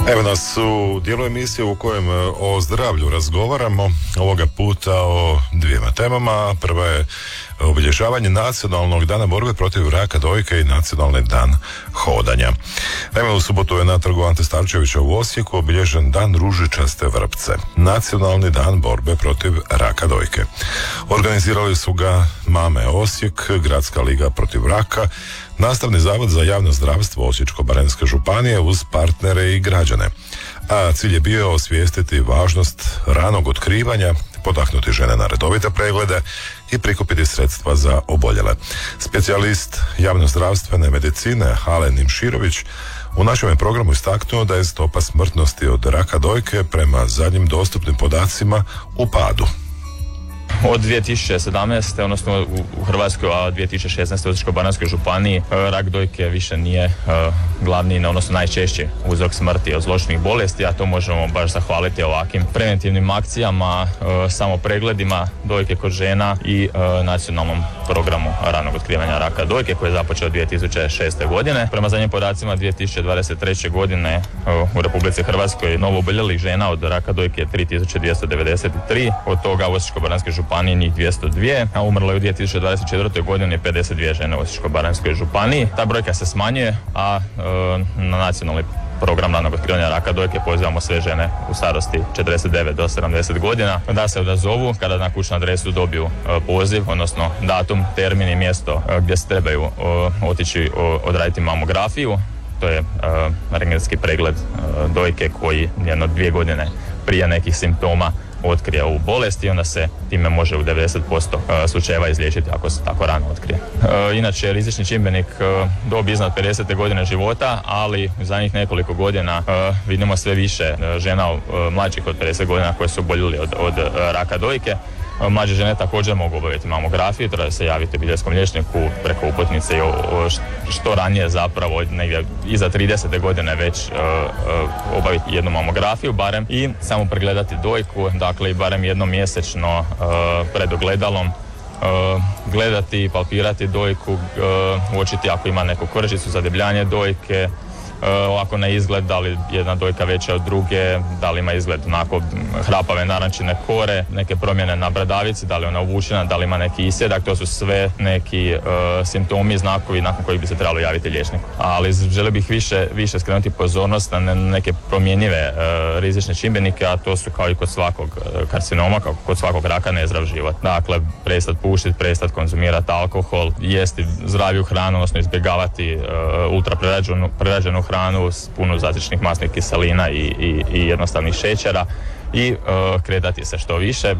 Evo nas u dijelu emisije u kojem o zdravlju razgovaramo, ovoga puta o dvijema temama. Prva je obilježavanje Nacionalnog dana borbe protiv raka dojke i Nacionalni dan hodanja. Naime, u subotu je na trgu Ante Starčevića u Osijeku obilježen dan ružičaste vrpce, Nacionalni dan borbe protiv raka dojke. Organizirali su ga Mame Osijek, Gradska liga protiv raka, Nastavni zavod za javno zdravstvo Osječko-baranjske županije uz partnere i građane. A cilj je bio osvijestiti važnost ranog otkrivanja, potaknuti žene na redovite preglede i prikupiti sredstva za oboljele. Specijalist javnozdravstvene medicine Alen Nimširović u našem je programu istaknuo da je stopa smrtnosti od raka dojke prema zadnjim dostupnim podacima u padu. Od 2017. odnosno u Hrvatskoj, a 2016. u Osječko-baranjskoj županiji rak dojke više nije glavni, odnosno najčešći uzrok smrti od zloćudnih bolesti, a to možemo baš zahvaliti ovakvim preventivnim akcijama, samo pregledima dojke kod žena i nacionalnom programu ranog otkrivanja raka dojke koji je započeo 2006. godine. Prema zadnjim podacima 2023. godine u Republici Hrvatskoj novo oboljelih žena od raka dojke je 3293, od toga u Osječko-baranjskoj županiji njih 202, a umrlo je u 2024. godini 52 žene u Osječko-baranjskoj županiji. Ta brojka se smanjuje, a na nacionalni program ranog otkrivanja raka dojke pozivamo sve žene u starosti 49 do 70 godina da se odazovu kada na kućnu adresu dobiju poziv, odnosno datum, termin i mjesto gdje se trebaju otići odraditi mamografiju. To je rentgenski pregled dojke koji jedno 2 godine prije nekih simptoma otkrije ovu bolest i onda se time može u 90% slučajeva izliječiti ako se tako rano otkrije. Inače, rizični čimbenik dob iznad 50. godine života, ali u zadnjih nekoliko godina vidimo sve više žena mlađih od 50 godina koje su oboljeli od raka dojke. Mlađe žene također mogu obaviti mamografiju, treba se javiti obiteljskom liječniku preko uputnice i što ranije zapravo negdje iza 30. godine već obaviti jednu mamografiju barem i samo pregledati dojku, dakle i barem jednom mjesečno pred ogledalom gledati, palpirati dojku, uočiti ako ima neku kvržicu, zadebljanje dojke, ovako na izgled, da li jedna dojka veća od druge, da li ima izgled onako hrapave narančine kore, neke promjene na bradavici, da li ona uvučena, da li ima neki isjedak, to su sve neki simptomi, znakovi nakon kojih bi se trebalo javiti liječniku. Ali želio bih više skrenuti pozornost na neke promjenjive rizične čimbenike, a to su kao i kod svakog karcinoma, kao kod svakog raka nezdrav život. Dakle, prestati pušiti, prestati konzumirati alkohol, jesti zdraviju hranu, odnosno izbjegavati ultraprerađenu hranu s puno zazičnih masnih kiselina i jednostavnih šećera i kretati se što više.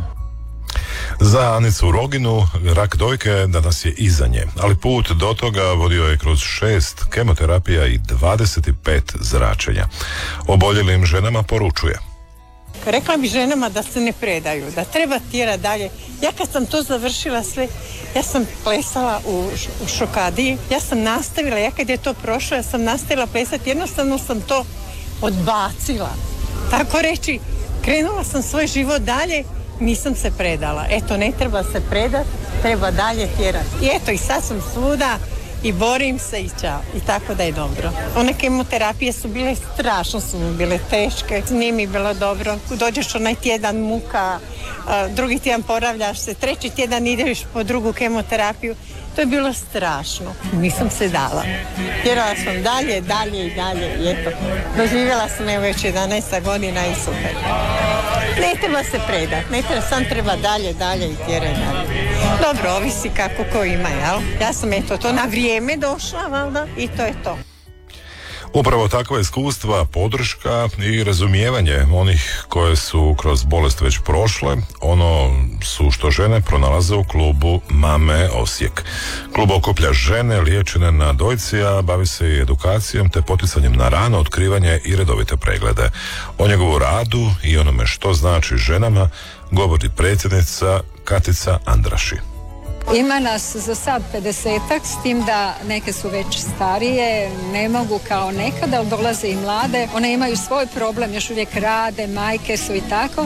Za Anicu Roginu rak dojke danas je iza nje, ali put do toga vodio je kroz 6 kemoterapija i 25 zračenja. Oboljelim ženama poručuje: rekla bi ženama da se ne predaju, da treba tjerati dalje. Ja kad sam to završila sve, ja sam plesala u Šokadiji, ja sam nastavila, ja kad je to prošlo, ja sam nastavila plesati, jednostavno sam to odbacila. Tako reći, krenula sam svoj život dalje, nisam se predala. Eto, ne treba se predati, treba dalje tjerati. I eto, i sad sam svuda i borim se i čao. I tako da je dobro. One kemoterapije su bile strašno, su mi bile teške. Nije mi bilo dobro. Dođeš onaj tjedan muka, drugi tjedan poravljaš se, treći tjedan ideš po drugu kemoterapiju. To je bilo strašno. Nisam se dala. Tjerala sam dalje i eto. Doživjela sam već 11 godina i super. Ne treba se predati, sam treba dalje i tjerati dalje. Dobro, ovisi kako ko ima, jel? Ja sam eto to na vrijeme došla, valjda, i to je to. Upravo takva iskustva, podrška i razumijevanje onih koje su kroz bolest već prošle, ono su što žene pronalaze u klubu Mame Osijek. Klub okuplja žene liječene na dojci, a bavi se i edukacijom te poticanjem na rano otkrivanje i redovite preglede. O njegovu radu i onome što znači ženama govori predsjednica Katica Andraši. Ima nas za sad 50-ak, s tim da neke su već starije, ne mogu kao nekada, ali dolaze i mlade. One imaju svoj problem, još uvijek rade, majke su i tako.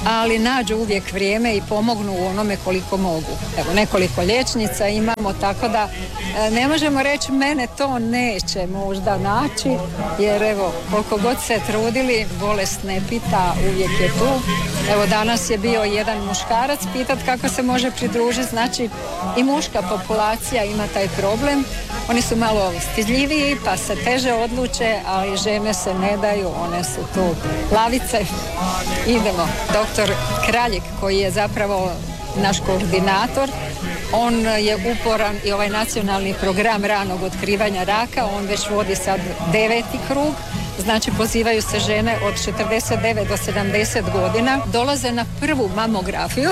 ali nađu uvijek vrijeme i pomognu u onome koliko mogu. Evo, nekoliko liječnica imamo, tako da ne možemo reći mene to neće možda naći, jer evo, koliko god se trudili, bolest ne pita, uvijek je tu. Evo, danas je bio jedan muškarac pitat kako se može pridružiti, znači i muška populacija ima taj problem. Oni su malo stidljiviji pa se teže odluče, ali žene se ne daju, one su tu lavice. Idemo. Doktor Kraljik, koji je zapravo naš koordinator, on je uporan i ovaj nacionalni program ranog otkrivanja raka, on već vodi sad 9. krug. Znači pozivaju se žene od 49 do 70 godina, dolaze na prvu mamografiju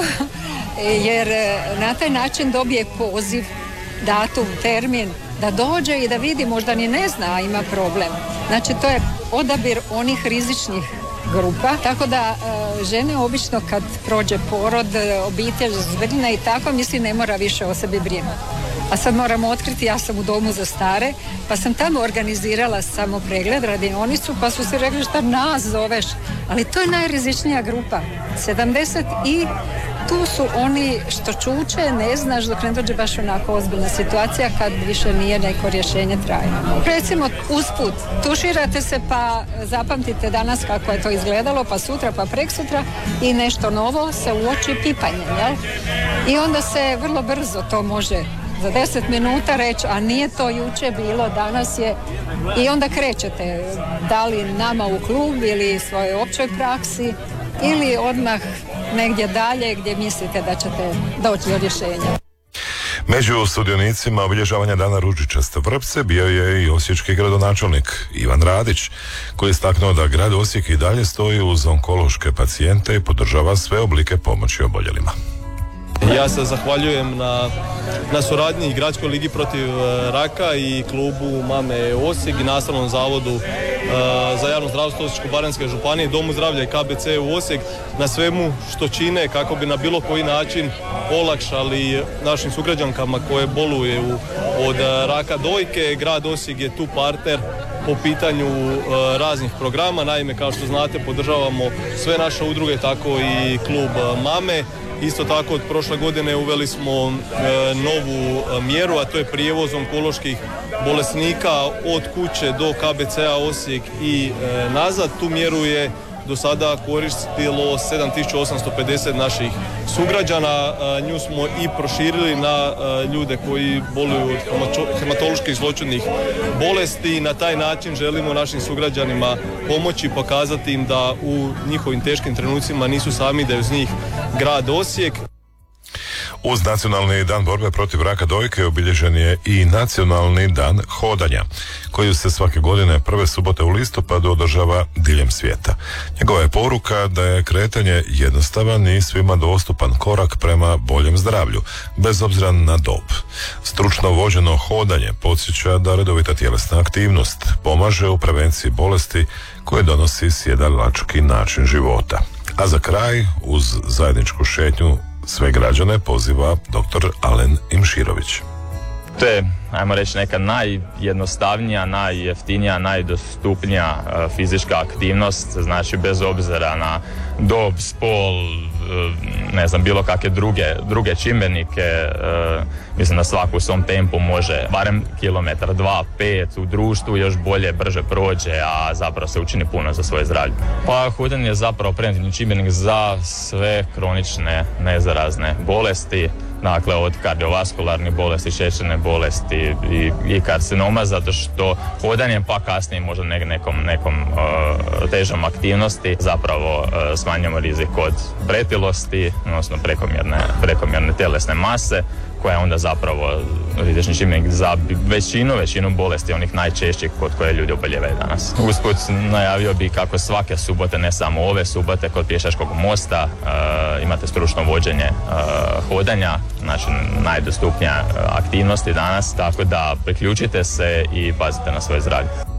jer na taj način dobije poziv, datum, termin, da dođe i da vidi, možda ni ne zna, a ima problem. Znači to je odabir onih rizičnih grupa, tako da žene obično kad prođe porod, obitelj zbrine i tako, misli ne mora više o sebi brinuti. A sad moramo otkriti, ja sam u domu za stare, pa sam tamo organizirala samo pregled, radionicu, pa su se rekli šta nas zoveš, ali to je najrizičnija grupa, 70 i tu su oni što čuče, ne znaš dok ne dođe baš onako ozbiljna situacija kad više nije neko rješenje trajno. Recimo usput, tuširate se pa zapamtite danas kako je to izgledalo, pa sutra, pa preksutra i nešto novo se uoči pipanje, jel? I onda se vrlo brzo to može za 10 minuta reći, a nije to juče bilo, danas je, i onda krećete, da li nama u klub ili svojoj općoj praksi ili odmah negdje dalje gdje mislite da ćete doći do rješenja. Među sudionicima obilježavanja Dana ružičaste vrpce bio je i osječki gradonačelnik Ivan Radić, koji je istaknuo da grad Osijek i dalje stoji uz onkološke pacijente i podržava sve oblike pomoći oboljelima. Ja se zahvaljujem na suradnji i Gradskoj ligi protiv raka i klubu Mame Osijek i Nastavnom zavodu za javno zdravstvo Osječko-baranjske županije, Domu zdravlja i KBC u Osijek na svemu što čine kako bi na bilo koji način olakšali našim sugrađankama koje boluju od raka dojke. Grad Osijek je tu partner po pitanju raznih programa. Naime, kao što znate, podržavamo sve naše udruge, tako i klub Mame. Isto tako od prošle godine uveli smo novu mjeru, a to je prijevoz onkoloških bolesnika od kuće do KBC-a Osijek i nazad. Tu mjeru je do sada koristilo 7850 naših sugrađana. Nju smo i proširili na ljude koji boluju od hematoloških zloćudnih bolesti. Na taj način želimo našim sugrađanima pomoći, pokazati im da u njihovim teškim trenucima nisu sami, da je uz njih grad Osijek. Uz Nacionalni dan borbe protiv raka dojke obilježen je i Nacionalni dan hodanja, koji se svake godine prve subote u listopadu održava diljem svijeta. Njegova je poruka da je kretanje jednostavan i svima dostupan korak prema boljem zdravlju, bez obzira na dob. Stručno vođeno hodanje podsjeća da redovita tjelesna aktivnost pomaže u prevenciji bolesti koje donosi sjedalački način života. A za kraj, uz zajedničku šetnju sve građane poziva dr. Alen Imširović. To je, ajmo reći, neka najjednostavnija, najjeftinija, najdostupnija fizička aktivnost, znači bez obzira na dob, spol, ne znam, bilo kakve druge čimbenike, mislim da svako u svom tempu može barem kilometar, 2, 5 u društvu još bolje, brže prođe, a zapravo se učini puno za svoje zdravlje. Pa hodanje je zapravo preventivni čimbenik za sve kronične nezarazne bolesti, dakle od kardiovaskularnih bolesti, šećerne bolesti i karcinoma, zato što hodanje pa kasnije možda nekom težom aktivnosti zapravo smanjamo rizik od pretilosti, odnosno prekomjerne tjelesne mase, koja je onda zapravo rizični čimbenik za većinu bolesti, onih najčešćih kod koje ljudi oboljevaju danas. Usput najavio bi kako svake subote, ne samo ove subote, kod Pješačkog mosta imate stručno vođenje hodanja, znači najdostupnija aktivnosti danas, tako da priključite se i pazite na svoje zdravlje.